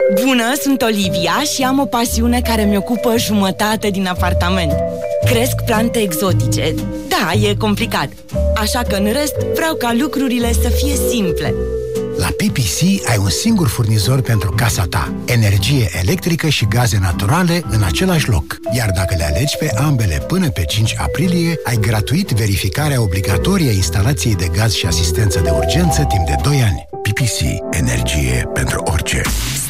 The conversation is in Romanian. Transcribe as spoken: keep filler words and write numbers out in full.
Bună, sunt Olivia și am o pasiune care mi ocupă jumătate din apartament. Cresc plante exotice. Da, e complicat. Așa că în rest vreau ca lucrurile să fie simple. La P P C ai un singur furnizor pentru casa ta. Energie electrică și gaze naturale în același loc. Iar dacă le alegi pe ambele până pe cinci aprilie, ai gratuit verificarea obligatorie a instalației de gaz și asistență de urgență timp de doi ani. P P C. Energie pentru orice.